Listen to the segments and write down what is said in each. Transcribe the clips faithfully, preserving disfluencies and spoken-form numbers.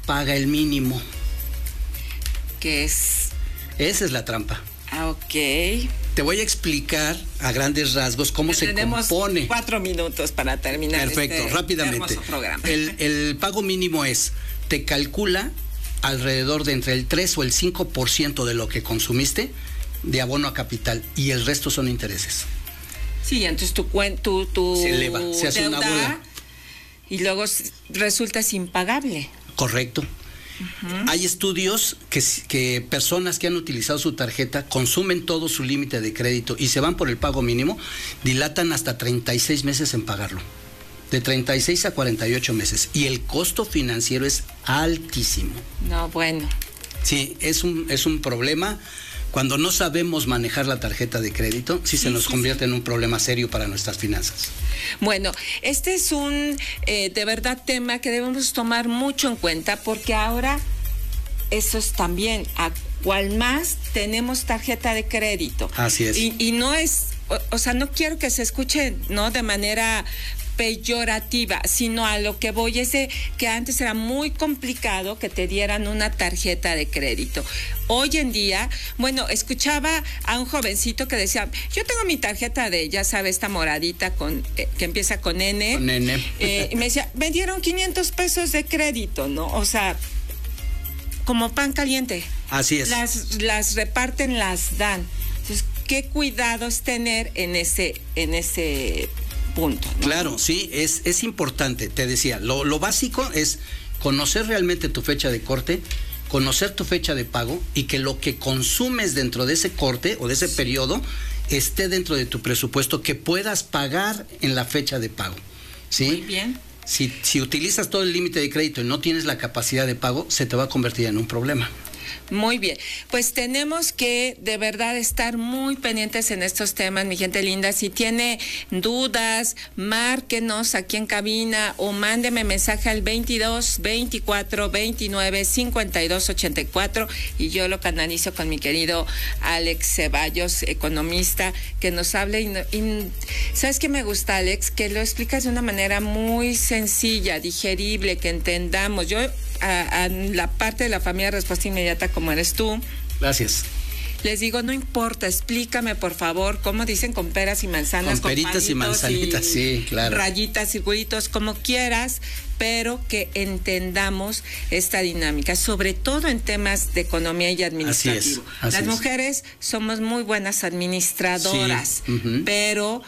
paga el mínimo. ¿Qué es? Esa es la trampa. Ah, ok. Te voy a explicar a grandes rasgos cómo se Tenemos compone. cuatro minutos para terminar. Perfecto, este rápidamente. hermoso programa. El, el pago mínimo es, te calcula alrededor de entre el tres o el cinco por ciento de lo que consumiste de abono a capital y el resto son intereses. Sí, entonces tu cuenta, tu, tu se eleva, se hace una bola. Y luego resultas impagable. Correcto. Uh-huh. Hay estudios que, que personas que han utilizado su tarjeta consumen todo su límite de crédito y se van por el pago mínimo, dilatan hasta treinta y seis meses en pagarlo. De treinta y seis a cuarenta y ocho meses. Y el costo financiero es altísimo. No, bueno. Sí, es un, es un problema. Cuando no sabemos manejar la tarjeta de crédito, sí, sí se nos sí, convierte sí. en un problema serio para nuestras finanzas. Bueno, este es un, eh, de verdad, tema que debemos tomar mucho en cuenta porque ahora, eso es también, a cual más tenemos tarjeta de crédito. Así es. Y, y no es, o, o sea, no quiero que se escuche, ¿no?, de manera peyorativa, sino a lo que voy es de que antes era muy complicado que te dieran una tarjeta de crédito. Hoy en día, bueno, escuchaba a un jovencito que decía, yo tengo mi tarjeta de, ya sabes, esta moradita con eh, que empieza con N. Con N. Eh, y me decía, me dieron quinientos pesos de crédito, ¿no? O sea, como pan caliente. Así es. Las, las reparten, las dan. Entonces, ¿qué cuidados tener en ese, en ese punto, ¿no? Claro, sí, es, es importante. Te decía, lo, lo básico es conocer realmente tu fecha de corte, conocer tu fecha de pago y que lo que consumes dentro de ese corte o de ese sí. periodo esté dentro de tu presupuesto, que puedas pagar en la fecha de pago. ¿Sí? Muy bien. Si, si utilizas todo el límite de crédito y no tienes la capacidad de pago, se te va a convertir en un problema. Muy bien, pues tenemos que de verdad estar muy pendientes en estos temas, mi gente linda. Si tiene dudas, márquenos aquí en cabina o mándeme mensaje al veintidós, veinticuatro, veintinueve, cincuenta y dos, ochenta y cuatro y yo lo canalizo con mi querido Alex Ceballos, economista, que nos hable. Y, y, ¿sabes qué me gusta, Alex? Que lo explicas de una manera muy sencilla, digerible, que entendamos. Yo A, a la parte de la familia Respuesta Inmediata como eres tú. Gracias. Les digo, no importa, explícame por favor, cómo dicen, con peras y manzanas, con peritas con y manzanitas, y sí, claro. Rayitas, circulitos, como quieras, pero que entendamos esta dinámica, sobre todo en temas de economía y administrativo. Así es, así Las es. mujeres somos muy buenas administradoras, sí. uh-huh. pero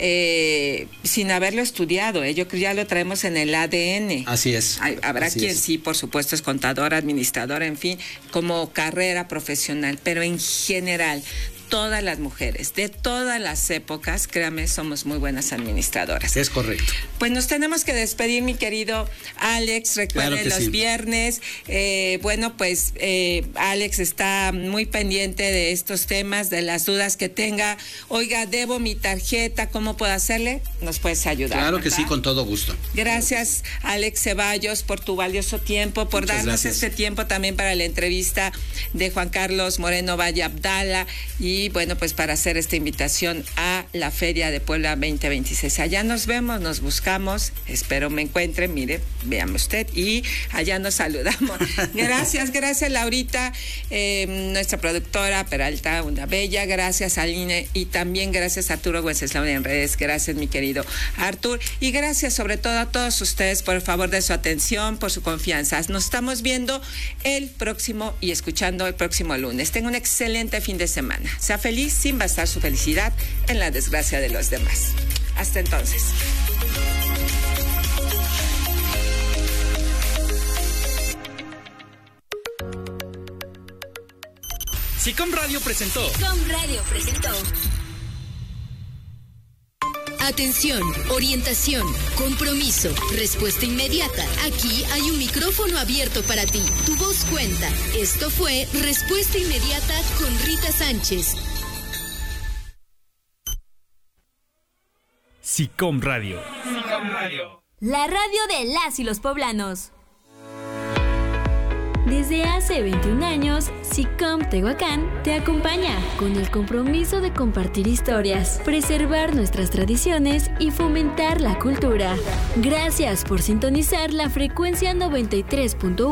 Eh, sin haberlo estudiado, ¿eh? Yo creo que ya lo traemos en el A D N. Así es. Hay, habrá Así quien es. sí, por supuesto, es contador, administrador, en fin, como carrera profesional, pero en general, todas las mujeres, de todas las épocas, créame, somos muy buenas administradoras. Es correcto. Pues nos tenemos que despedir, mi querido Alex. Recuerden, claro los sí. viernes. Eh, bueno, pues eh, Alex está muy pendiente de estos temas, de las dudas que tenga. Oiga, debo mi tarjeta, ¿cómo puedo hacerle? Nos puedes ayudar. Claro ¿verdad? que sí, con todo gusto. Gracias, Alex Ceballos, por tu valioso tiempo, por Muchas darnos gracias. este tiempo también para la entrevista de Juan Carlos Moreno Valle Abdala y bueno, pues para hacer esta invitación a la Feria de Puebla veinte veintiséis. Allá nos vemos, nos buscamos, espero me encuentren, mire, véame usted, y allá nos saludamos. Gracias, gracias Laurita, eh, nuestra productora Peralta, una bella, gracias Aline, y también gracias a Arturo Wenceslao en redes, gracias mi querido Artur, y gracias sobre todo a todos ustedes por el favor de su atención, por su confianza. Nos estamos viendo el próximo y escuchando el próximo lunes. Tenga un excelente fin de semana. Sea feliz sin basar su felicidad en la desgracia de los demás. Hasta entonces. SICOM Radio presentó. SICOM Radio presentó. Atención, orientación, compromiso, respuesta inmediata. Aquí hay un micrófono abierto para ti. Tu voz cuenta. Esto fue Respuesta Inmediata con Rita Sánchez. SICOM Radio. SICOM Radio. La radio de las y los poblanos. Desde hace veintiún años, SICOM Tehuacán te acompaña con el compromiso de compartir historias, preservar nuestras tradiciones y fomentar la cultura. Gracias por sintonizar la frecuencia noventa y tres punto uno.